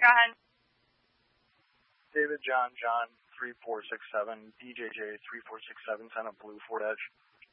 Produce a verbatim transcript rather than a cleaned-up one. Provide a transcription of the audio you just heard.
ahead. David John John three four six seven, D J J three four six seven, send a blue Ford Edge.